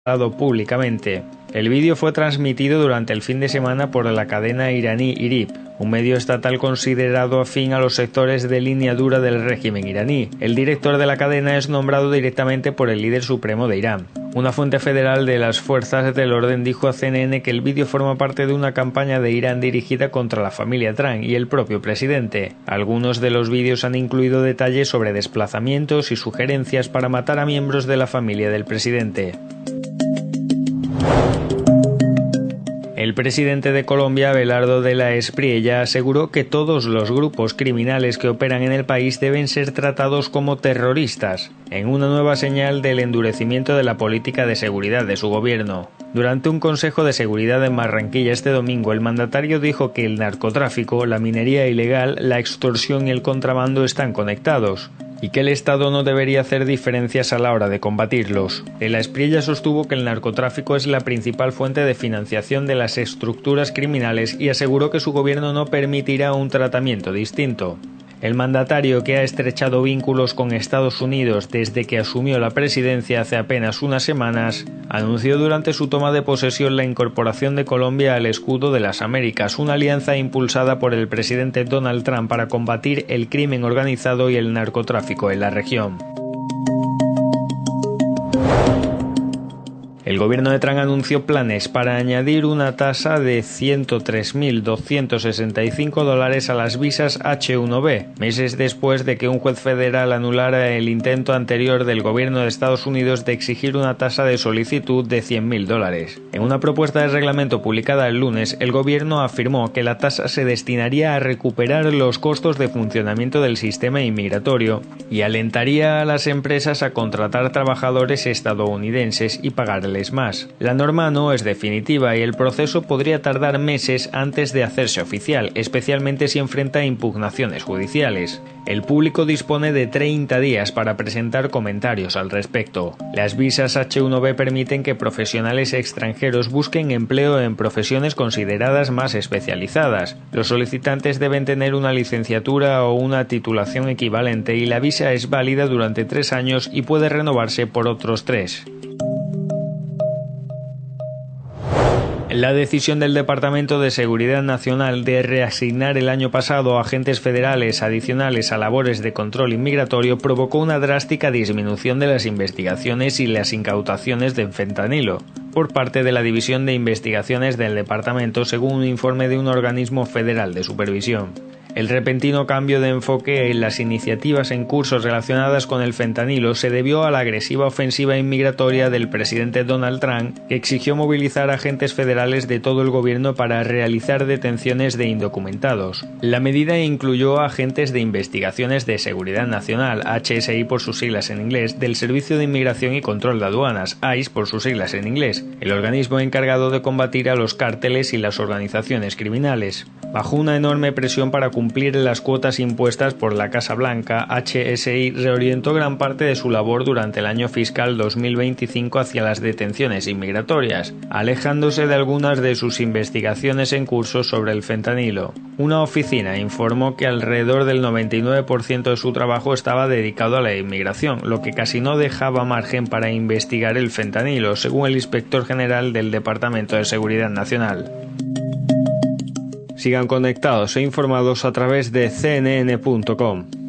públicamente. El vídeo fue transmitido durante el fin de semana por la cadena iraní IRIB, un medio estatal considerado afín a los sectores de línea dura del régimen iraní. El director de la cadena es nombrado directamente por el líder supremo de Irán. Una fuente federal de las fuerzas del orden dijo a CNN que el vídeo forma parte de una campaña de Irán dirigida contra la familia Trump y el propio presidente. Algunos de los vídeos han incluido detalles sobre desplazamientos y sugerencias para matar a miembros de la familia del presidente. El presidente de Colombia, Abelardo de la Espriella, aseguró que todos los grupos criminales que operan en el país deben ser tratados como terroristas, en una nueva señal del endurecimiento de la política de seguridad de su gobierno. Durante un consejo de seguridad en Barranquilla este domingo, el mandatario dijo que el narcotráfico, la minería ilegal, la extorsión y el contrabando están conectados, y que el Estado no debería hacer diferencias a la hora de combatirlos. De la Espriella sostuvo que el narcotráfico es la principal fuente de financiación de las estructuras criminales y aseguró que su gobierno no permitirá un tratamiento distinto. El mandatario, que ha estrechado vínculos con Estados Unidos desde que asumió la presidencia hace apenas unas semanas, anunció durante su toma de posesión la incorporación de Colombia al Escudo de las Américas, una alianza impulsada por el presidente Donald Trump para combatir el crimen organizado y el narcotráfico en la región. El gobierno de Trump anunció planes para añadir una tasa de $103.265 a las visas H-1B, meses después de que un juez federal anulara el intento anterior del gobierno de Estados Unidos de exigir una tasa de solicitud de $100.000. En una propuesta de reglamento publicada el lunes, el gobierno afirmó que la tasa se destinaría a recuperar los costos de funcionamiento del sistema inmigratorio y alentaría a las empresas a contratar trabajadores estadounidenses y pagarles más. La norma no es definitiva y el proceso podría tardar meses antes de hacerse oficial, especialmente si enfrenta impugnaciones judiciales. El público dispone de 30 días para presentar comentarios al respecto. Las visas H-1B permiten que profesionales extranjeros busquen empleo en profesiones consideradas más especializadas. Los solicitantes deben tener una licenciatura o una titulación equivalente y la visa es válida durante 3 años y puede renovarse por otros 3. La decisión del Departamento de Seguridad Nacional de reasignar el año pasado agentes federales adicionales a labores de control inmigratorio provocó una drástica disminución de las investigaciones y las incautaciones de fentanilo por parte de la División de Investigaciones del Departamento, según un informe de un organismo federal de supervisión. El repentino cambio de enfoque en las iniciativas en curso relacionadas con el fentanilo se debió a la agresiva ofensiva inmigratoria del presidente Donald Trump, que exigió movilizar agentes federales de todo el gobierno para realizar detenciones de indocumentados. La medida incluyó agentes de investigaciones de seguridad nacional, HSI por sus siglas en inglés, del Servicio de Inmigración y Control de Aduanas, ICE por sus siglas en inglés, el organismo encargado de combatir a los cárteles y las organizaciones criminales. Bajo una enorme presión para cumplir las cuotas impuestas por la Casa Blanca, HSI reorientó gran parte de su labor durante el año fiscal 2025 hacia las detenciones inmigratorias, alejándose de algunas de sus investigaciones en curso sobre el fentanilo. Una oficina informó que alrededor del 99% de su trabajo estaba dedicado a la inmigración, lo que casi no dejaba margen para investigar el fentanilo, según el inspector general del Departamento de Seguridad Nacional. Sigan conectados e informados a través de cnn.com.